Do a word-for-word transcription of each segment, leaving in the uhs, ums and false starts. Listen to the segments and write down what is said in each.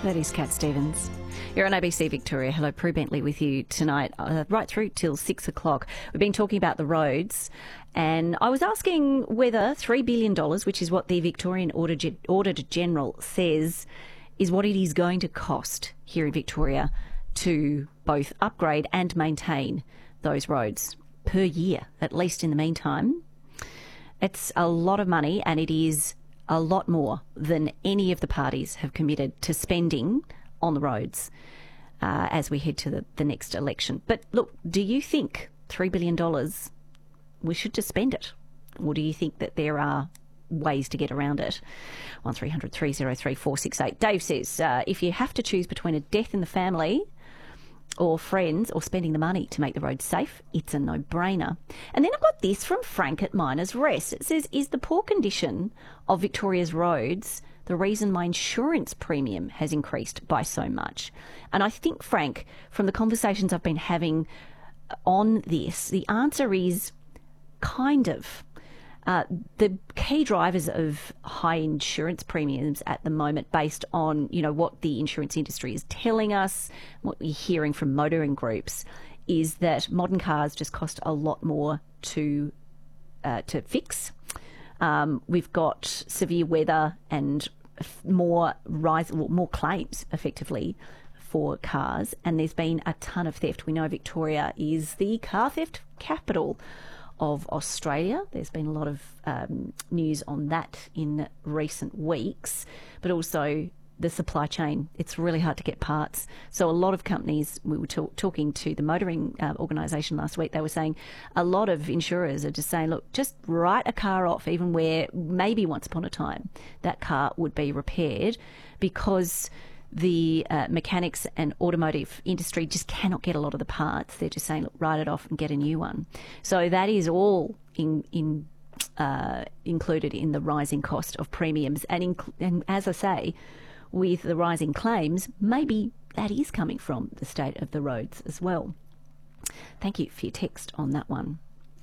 That is Cat Stevens. You're on A B C Victoria. Hello, Prue Bentley with you tonight, uh, right through till six o'clock. We've been talking about the roads, and I was asking whether three billion dollars, which is what the Victorian Auditor Auditor General says, is what it is going to cost here in Victoria to both upgrade and maintain those roads per year, at least in the meantime. It's a lot of money, and it is a lot more than any of the parties have committed to spending on the roads uh, as we head to the, the next election. But look, do you think three billion dollars, we should just spend it? Or do you think that there are ways to get around it? one three hundred three oh three four six eight. Dave says, uh, if you have to choose between a death in the family or friends or spending the money to make the roads safe, it's a no-brainer. And then I've got this from Frank at Miners Rest. It says, is the poor condition of Victoria's roads the reason my insurance premium has increased by so much? And I think, Frank, from the conversations I've been having on this, the answer is kind of. Uh, the key drivers of high insurance premiums at the moment, based on, you know, what the insurance industry is telling us, what we're hearing from motoring groups, is that modern cars just cost a lot more to uh, to fix. Um, we've got severe weather and more rise, more claims, effectively, for cars, and there's been a ton of theft. We know Victoria is the car theft capital of Australia. There's been a lot of um, news on that in recent weeks, but also the supply chain. It's really hard to get parts. So a lot of companies, we were talk, talking to the motoring uh, organisation last week, they were saying a lot of insurers are just saying, look, just write a car off, even where maybe once upon a time that car would be repaired, because the uh, mechanics and automotive industry just cannot get a lot of the parts. They're just saying, look, write it off and get a new one. So that is all in, in uh, included in the rising cost of premiums. And, in, and as I say, with the rising claims, maybe that is coming from the state of the roads as well. Thank you for your text on that one.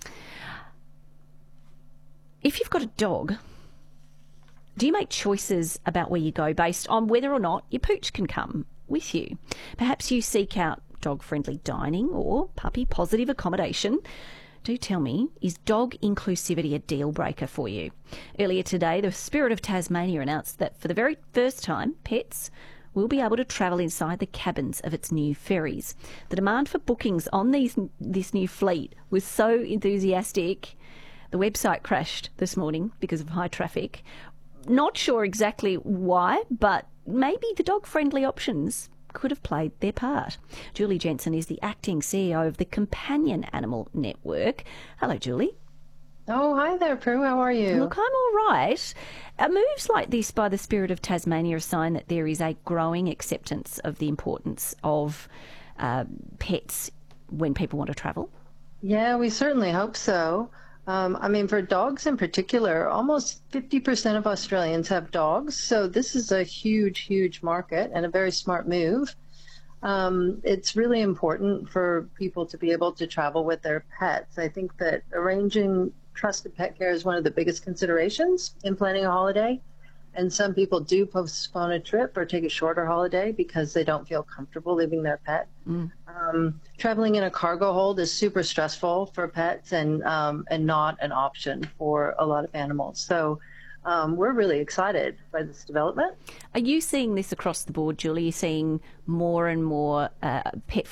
If you've got a dog, do you make choices about where you go based on whether or not your pooch can come with you? Perhaps you seek out dog-friendly dining or puppy-positive accommodation. Do tell me, is dog inclusivity a deal breaker for you? Earlier today, the Spirit of Tasmania announced that for the very first time, pets will be able to travel inside the cabins of its new ferries. The demand for bookings on these this new fleet was so enthusiastic, the website crashed this morning because of high traffic. Not sure exactly why, but maybe the dog-friendly options could have played their part. Julie Jensen is the acting C E O of the Companion Animal Network. Hello, Julie. Oh, hi there, Prue. How are you? Look, I'm all right. Uh, moves like this by the Spirit of Tasmania are a sign that there is a growing acceptance of the importance of uh, pets when people want to travel. Yeah, we certainly hope so. Um, I mean, for dogs in particular, almost fifty percent of Australians have dogs. So this is a huge, huge market and a very smart move. Um, it's really important for people to be able to travel with their pets. I think that arranging trusted pet care is one of the biggest considerations in planning a holiday. And some people do postpone a trip or take a shorter holiday because they don't feel comfortable leaving their pet. Mm. Um, traveling in a cargo hold is super stressful for pets and um, and not an option for a lot of animals. So um, we're really excited by this development. Are you seeing this across the board, Julie? Are you seeing more and more uh, pet